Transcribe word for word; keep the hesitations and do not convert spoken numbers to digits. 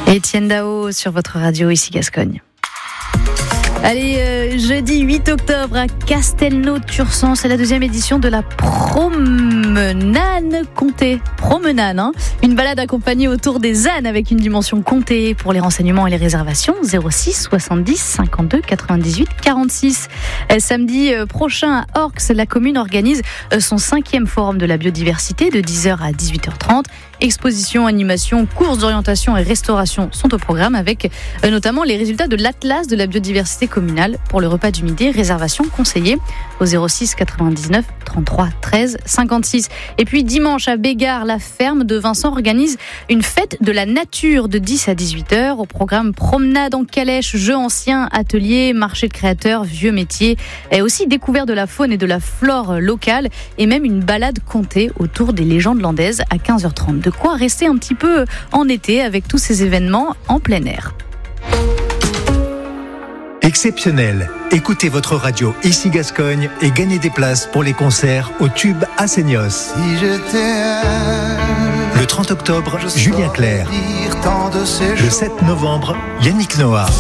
Étienne Dao sur votre radio, ici Gascogne. Allez, euh, jeudi huit octobre à Castelnau-Tursan, c'est la deuxième édition de la Promenade Comté. Promenade, hein, une balade accompagnée autour des ânes avec une dimension comté. Pour les renseignements et les réservations, zéro six soixante-dix cinquante-deux quatre-vingt-dix-huit quarante-six. Euh, samedi prochain à Orx, la commune organise son cinquième forum de la biodiversité de dix heures à dix-huit heures trente. Exposition, animation, courses d'orientation et restauration sont au programme avec euh, notamment les résultats de l'Atlas de la biodiversité communale. Pour le repas du midi, réservation conseillée au zéro six quatre-vingt-dix-neuf trente-trois treize cinquante-six. Et puis dimanche à Bégard, la ferme de Vincent organise une fête de la nature de dix à dix-huit heures. Au programme promenade en calèche, jeux anciens, ateliers, marché de créateurs, vieux métiers, et aussi découverte de la faune et de la flore locale et même une balade contée autour des légendes landaises à quinze heures trente. De quoi rester un petit peu en été avec tous ces événements en plein air. Exceptionnel. Écoutez votre radio ici Gascogne et gagnez des places pour les concerts au Tube à Seignos. Si je t'aime, le trente octobre, Julien Clerc. dire tant de ces Le sept novembre, Yannick Noah.